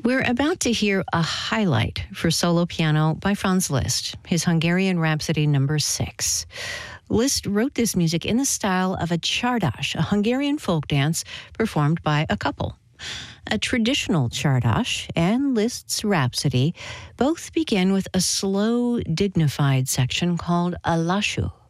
We're about to hear a highlight for solo piano by Franz Liszt, his Hungarian Rhapsody No. 6. Liszt wrote this music in the style of a csárdas, a Hungarian folk dance performed by a couple. A traditional csárdas and Liszt's Rhapsody both begin with a slow, dignified section called a lassú.